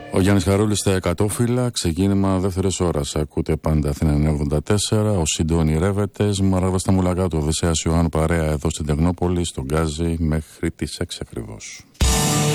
Ο Γιάννης Χαρούλης στα Εκατόφυλλα, ξεκίνημα δεύτερης ώρας. Ακούτε πάντα Αθήνα 94. Ο Συντώνη Ρεύετες, Μαράβα στα Μουλακά του, Οδυσσέας Ιωάννου παρέα εδώ στην Τεχνόπολη, στον Γκάζι, μέχρι τις 6 ακριβώς.